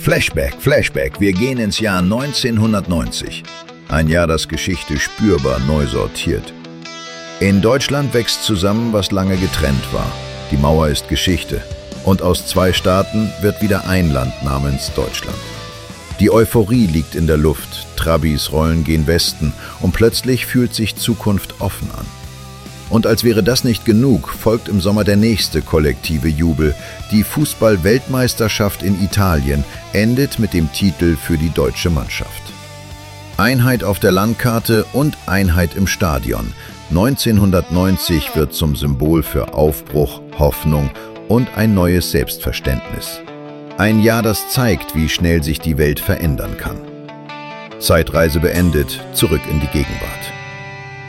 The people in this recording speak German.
Flashback, wir gehen ins Jahr 1990. Ein Jahr, das Geschichte spürbar neu sortiert. In Deutschland wächst zusammen, was lange getrennt war. Die Mauer ist Geschichte. Und aus 2 Staaten wird wieder ein Land namens Deutschland. Die Euphorie liegt in der Luft, Trabis rollen gen Westen und plötzlich fühlt sich Zukunft offen an. Und als wäre das nicht genug, folgt im Sommer der nächste kollektive Jubel. Die Fußball-Weltmeisterschaft in Italien endet mit dem Titel für die deutsche Mannschaft. Einheit auf der Landkarte und Einheit im Stadion. 1990 wird zum Symbol für Aufbruch, Hoffnung und ein neues Selbstverständnis. Ein Jahr, das zeigt, wie schnell sich die Welt verändern kann. Zeitreise beendet, zurück in die Gegenwart.